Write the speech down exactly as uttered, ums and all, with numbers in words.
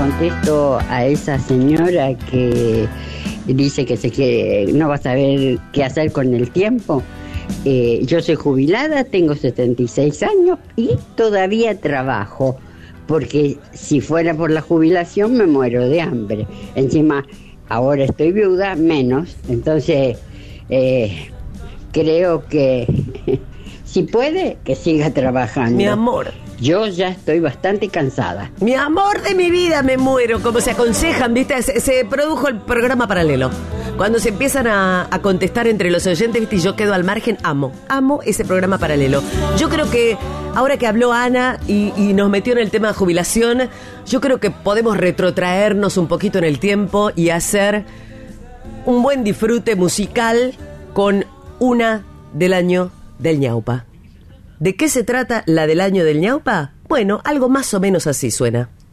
contesto a esa señora que dice que se quiere, no va a saber qué hacer con el tiempo. Eh, yo soy jubilada, tengo setenta y seis años y todavía trabajo, porque si fuera por la jubilación me muero de hambre. Encima, ahora estoy viuda, menos, entonces eh, creo que si puede, que siga trabajando. Mi amor. Yo ya estoy bastante cansada. Mi amor de mi vida, me muero. Como se aconsejan, ¿viste? Se, se produjo el programa paralelo. Cuando se empiezan a, a contestar entre los oyentes, ¿viste? Y yo quedo al margen, amo. Amo ese programa paralelo. Yo creo que ahora que habló Ana y, y nos metió en el tema de jubilación, yo creo que podemos retrotraernos un poquito en el tiempo y hacer un buen disfrute musical con una del año del ñaupa. ¿De qué se trata la del año del ñaupa? Bueno, algo más o menos así suena.